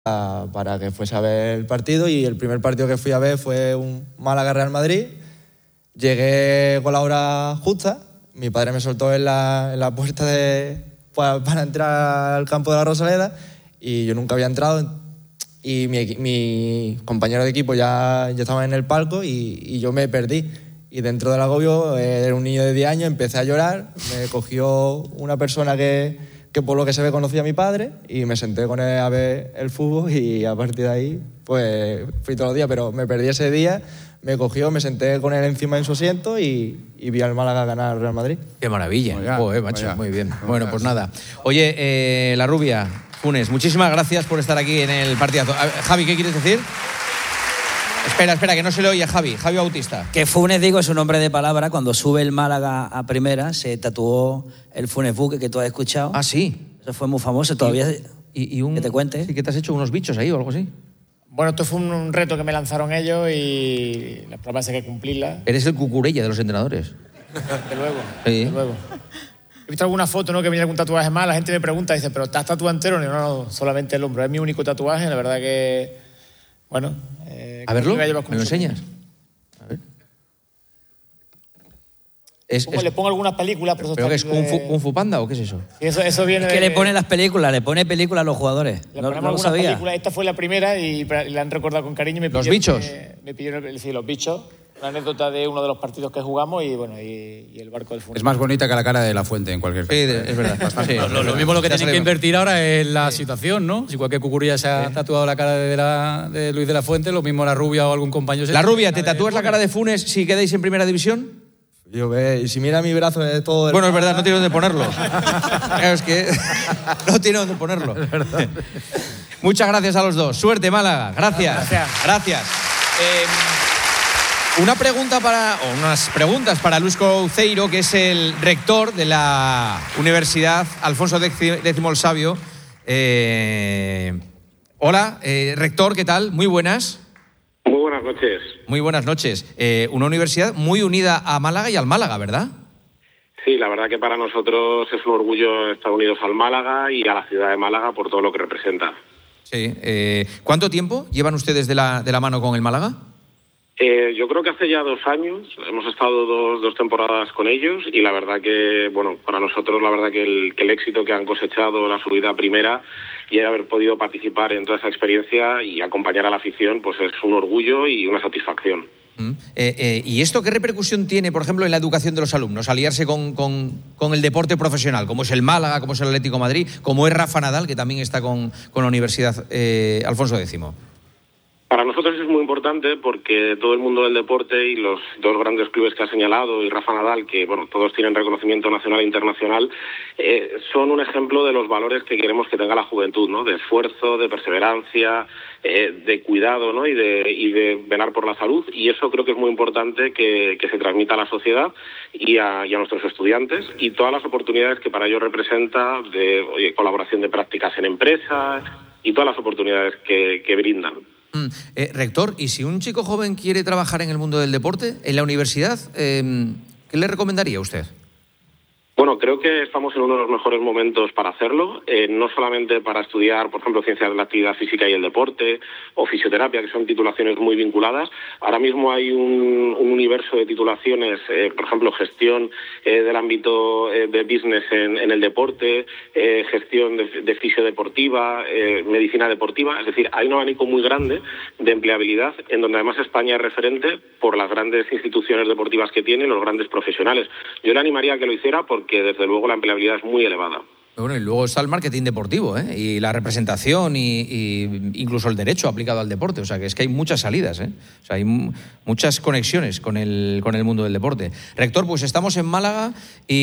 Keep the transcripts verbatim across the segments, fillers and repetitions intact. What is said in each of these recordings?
para que fuese a ver el partido, y el primer partido que fui a ver fue un Málaga-Real Madrid. Llegué con la hora justa, mi padre me soltó en la, en la puerta de, para, para entrar al campo de la Rosaleda, y yo nunca había entrado, y mi, mi compañero de equipo ya, ya estaba en el palco, y, y yo me perdí. Y dentro del agobio, eh, era un niño de diez años, empecé a llorar, me cogió una persona que, que por lo que se ve conocía a mi padre, y me senté con él a ver el fútbol, y a partir de ahí pues fui todos los días, pero me perdí ese día, me cogió, me senté con él encima en su asiento y, y vi al Málaga ganar al Real Madrid. Qué maravilla. Oiga, Joder, macho, oiga. muy bien. Oiga, Bueno, pues sí. nada. Oye, eh, La Rubia, Funes, muchísimas gracias por estar aquí en el partidazo. A ver, Javi, ¿qué quieres decir? Espera, espera, que no se le oye a Javi. Javi Bautista. Que Funes, digo, es un nombre de palabra. Cuando sube el Málaga a primera, se tatuó el Funes Buque, que tú has escuchado. Ah, sí. Eso fue muy famoso. Todavía... Y, y un, que te cuente. Sí, que te has hecho unos bichos ahí o algo así. Bueno, esto fue un, un reto que me lanzaron ellos y la prueba es que hay que cumplirla. Eres el cucurella de los entrenadores. Desde luego, Sí. desde luego. He visto alguna foto, ¿no?, que viene algún tatuaje más, la gente me pregunta, dice, ¿pero estás tatuado entero? No, no, no, solamente el hombro. Es mi único tatuaje, la verdad que... Bueno... Eh, A verlo, me, ¿me lo enseñas? A ver. Es, Pongo, es, le pongo algunas películas, pero eso ¿Pero que es está Kung de- Fu, Kung Fu Panda o qué es eso? Sí, eso, eso viene Es que de- le pone las películas, le pone películas a los jugadores. Le No, ponemos no lo algunas sabía. películas. Esta fue la primera y, y la han recordado con cariño. Y me ¿Los pidieron bichos? que- me pidieron, sí, los bichos. Una anécdota de uno de los partidos que jugamos y, bueno, y, y el barco del Funes. Es más bonita que la cara de La Fuente, en cualquier caso. Sí, de- es verdad. Sí, Lo, lo- lo mismo lo que Ya tienen que sabemos. invertir ahora es la situación, ¿no? Si cualquier cucurilla se ha tatuado la cara de, la, de Luis de la Fuente, lo mismo la Rubia o algún compañero... se La tatúa Rubia, ¿te de tatúas la Funes. cara de Funes si quedáis en primera división? Yo ve, y si mira mi brazo es todo... del Bueno, es Málaga. verdad, no tiene dónde ponerlo. Claro, es que no tiene dónde ponerlo. Muchas gracias a los dos. Suerte, Málaga. Gracias. Gracias. Gracias. Eh, una pregunta para... o unas preguntas para Luis Couceiro, que es el rector de la Universidad Alfonso X el Sabio. Eh, hola, eh, rector, ¿qué tal? Muy buenas. Muy buenas noches. Muy buenas noches. Eh, una universidad muy unida a Málaga y al Málaga, ¿verdad? Sí, la verdad que para nosotros es un orgullo estar unidos al Málaga y a la ciudad de Málaga por todo lo que representa. Sí. Eh, ¿Cuánto tiempo llevan ustedes de la, de la mano con el Málaga? Eh, yo creo que hace ya dos años hemos estado dos, dos temporadas con ellos y la verdad que, bueno, para nosotros la verdad que el, que el éxito que han cosechado, la subida a primera y haber podido participar en toda esa experiencia y acompañar a la afición, pues es un orgullo y una satisfacción. Mm. Eh, eh, ¿Y esto qué repercusión tiene, por ejemplo, en la educación de los alumnos? Aliarse con, con, con el deporte profesional, como es el Málaga, como es el Atlético de Madrid, como es Rafa Nadal, que también está con, con la Universidad eh, Alfonso X. Para nosotros es muy importante porque todo el mundo del deporte y los dos grandes clubes que ha señalado y Rafa Nadal, que bueno, todos tienen reconocimiento nacional e internacional, eh, son un ejemplo de los valores que queremos que tenga la juventud, ¿no? De esfuerzo, de perseverancia, eh, de cuidado, ¿no? y, de, y de velar por la salud. Y eso creo que es muy importante que, que se transmita a la sociedad y a, y a nuestros estudiantes y todas las oportunidades que para ello representa de oye, colaboración de prácticas en empresas y todas las oportunidades que, que brindan. Mm. Eh, rector, ¿y si un chico joven quiere trabajar en el mundo del deporte, en la universidad, eh, qué le recomendaría a usted? Bueno, creo que estamos en uno de los mejores momentos para hacerlo, eh, no solamente para estudiar, por ejemplo, ciencias de la actividad física y el deporte, o fisioterapia, que son titulaciones muy vinculadas. Ahora mismo hay un, un universo de titulaciones, eh, por ejemplo, gestión eh, del ámbito eh, de business en, en el deporte, eh, gestión de, de fisiodeportiva, eh, medicina deportiva. Es decir, hay un abanico muy grande de empleabilidad, en donde además España es referente por las grandes instituciones deportivas que tiene, los grandes profesionales. Yo le animaría a que lo hiciera porque que desde luego la empleabilidad es muy elevada. Bueno, y luego está el marketing deportivo, ¿eh? Y la representación y, y incluso el derecho aplicado al deporte. O sea, que es que hay muchas salidas, ¿eh? O sea, hay m- muchas conexiones con el, con el mundo del deporte. Rector, pues estamos en Málaga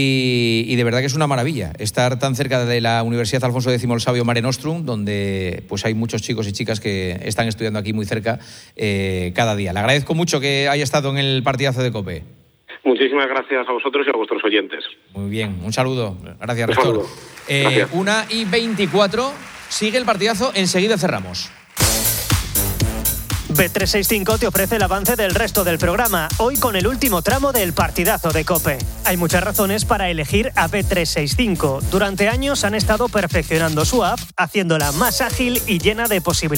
y, y de verdad que es una maravilla estar tan cerca de la Universidad Alfonso X el Sabio Mare Nostrum, donde pues hay muchos chicos y chicas que están estudiando aquí muy cerca eh, cada día. Le agradezco mucho que haya estado en el partidazo de COPE. Muchísimas gracias a vosotros y a vuestros oyentes. Muy bien, un saludo. Gracias, Un rector. saludo. Eh, Gracias. una y veinticuatro, sigue el partidazo, enseguida cerramos. Bet trescientos sesenta y cinco te ofrece el avance del resto del programa, hoy con el último tramo del partidazo de COPE. Hay muchas razones para elegir a Bet trescientos sesenta y cinco. Durante años han estado perfeccionando su app, haciéndola más ágil y llena de posibilidades.